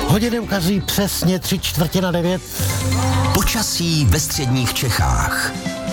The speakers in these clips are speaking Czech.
Hodiny ukazují přesně 8:45. Počasí ve středních Čechách.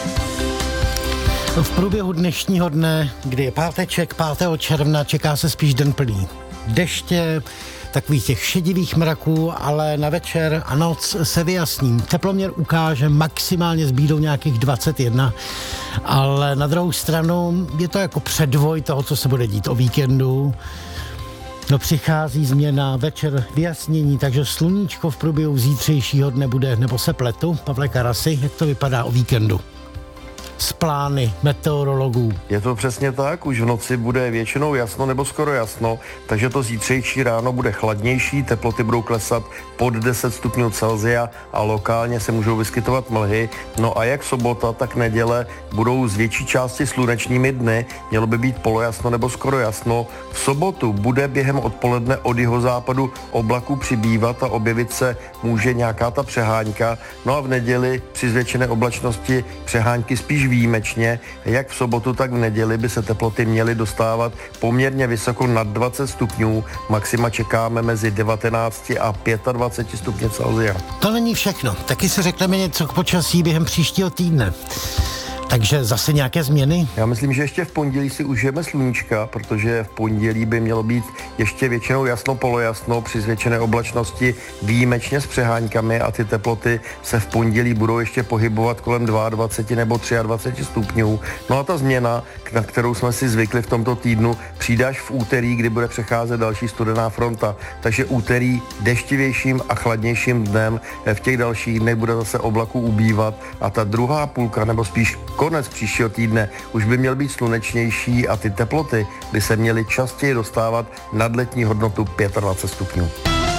V průběhu dnešního dne, kdy je páteček, 5. června, čeká se spíš den plný deště, takových těch šedivých mraků, ale na večer a noc se vyjasní. Teploměr ukáže maximálně s bídou nějakých 21, ale na druhou stranu je to jako předvoj toho, co se bude dít o víkendu. No, přichází změna, večer vyjasnění, takže sluníčko v průběhu zítřejšího dne bude, nebo se pletu, Pavle Karasi, jak to vypadá o víkendu? Z plány meteorologů. Je to přesně tak, už v noci bude většinou jasno nebo skoro jasno, takže to zítřejší ráno bude chladnější, teploty budou klesat pod 10 stupňů Celsia a lokálně se můžou vyskytovat mlhy. No a jak sobota, tak neděle budou z větší části slunečními dny, mělo by být polojasno nebo skoro jasno. V sobotu bude během odpoledne od jihozápadu oblaků přibývat a objevit se může nějaká ta přehánka. No a v neděli při zvětšené oblačnosti přehánky spíš výjimečně. Jak v sobotu, tak v neděli by se teploty měly dostávat poměrně vysoko nad 20 stupňů. Maxima čekáme mezi 19 a 25 stupně Celsia. To není všechno. Taky si řekneme něco k počasí během příštího týdne. Takže zase nějaké změny? Já myslím, že ještě v pondělí si užijeme sluníčka, protože v pondělí by mělo být ještě většinou jasno, polojasno, při zvětšené oblačnosti výjimečně s přeháňkami a ty teploty se v pondělí budou ještě pohybovat kolem 22 nebo 23 stupňů. No a ta změna, na kterou jsme si zvykli v tomto týdnu, přijde až v úterý, kdy bude přecházet další studená fronta. Takže úterý deštivějším a chladnějším dnem, v těch dalších dnech bude zase oblaků ubývat a ta druhá půlka, nebo spíš konec příštího týdne už by měl být slunečnější a ty teploty by se měly častěji dostávat nad letní hodnotu 25 stupňů.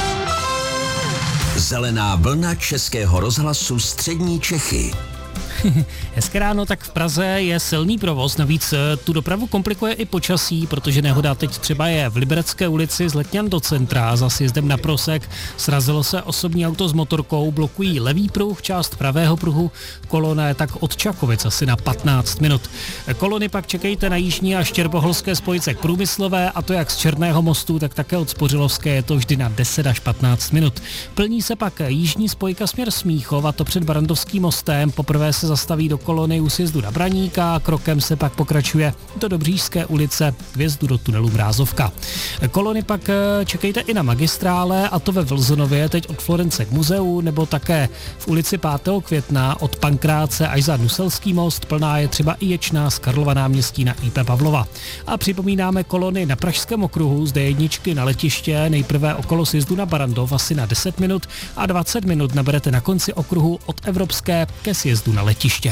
Zelená vlna Českého rozhlasu Střední Čechy. Hezké ráno, tak v Praze je silný provoz, navíc tu dopravu komplikuje i počasí, protože nehoda teď třeba je v Liberecké ulici z Letňan do centra, za sjezdem na Prosek srazilo se osobní auto s motorkou, blokují levý pruh, část pravého pruhu, kolona je tak od Čakovic asi na 15 minut. Kolony pak čekejte na jižní a štěrboholské spojce k Průmyslové, a to jak z Černého mostu, tak také od Spořilovské je to vždy na 10 až 15 minut. Plní se pak jižní spojka směr Smíchov, a to před Barandovským mostem, poprvé se zastaví do kolony u sjezdu na Braníka, krokem se pak pokračuje do Dobříšské ulice k vjezdu do tunelu Mrázovka. Kolony pak čekejte i na magistrále, a to ve Vlzonově, teď od Florence k muzeu, nebo také v ulici 5. května od Pankráce až za Nuselský most, plná je třeba i Ječná z Karlova náměstí na I.P. Pavlova. A připomínáme kolony na Pražském okruhu z D1 na letiště, nejprve okolo sjezdu na Barandov asi na 10 minut a 20 minut naberete na konci okruhu od Evropské ke sjezdu na letiště.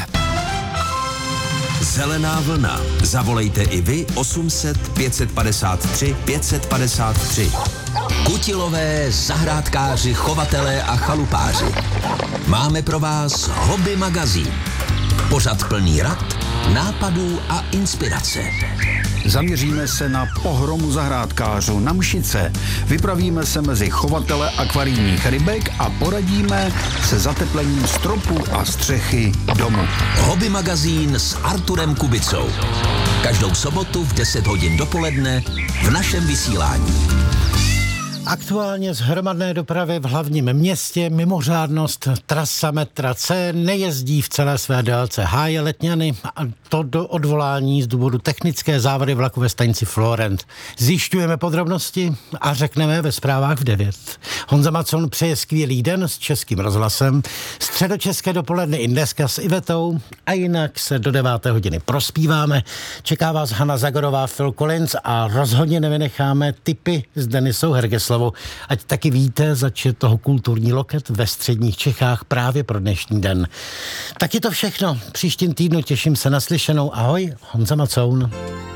Zelená vlna. Zavolejte i vy 800 553 553. Kutilové, zahrádkáři, chovatelé a chalupáři. Máme pro vás Hobby magazín. Pořad plný rad, nápadů a inspirace. Zaměříme se na pohromu zahrádkářů na Mšice. Vypravíme se mezi chovatele akvarijních rybek a poradíme se zateplením stropu a střechy domu. Hobby magazín s Arturem Kubicou. Každou sobotu v 10 hodin dopoledne v našem vysílání. Aktuálně z hromadné dopravy v hlavním městě mimořádnost trasa metra C nejezdí v celé své délce háje Letňany, a to do odvolání z důvodu technické závady vlaku ve stanici Florent. Zjišťujeme podrobnosti a řekneme ve zprávách v 9. Honza Macon přeje skvělý den s Českým rozhlasem. Středočeské dopoledne i dneska s Ivetou a jinak se do 9. hodiny prospíváme. Čeká vás Hana Zagorová, Phil Collins a rozhodně nevynecháme tipy s Denisou Hergeslovou. Ať taky víte, zač je toho kulturní loket ve středních Čechách právě pro dnešní den. Tak je to všechno. Příštím týdnu těším se na slyšenou. Ahoj, Honza Macoun.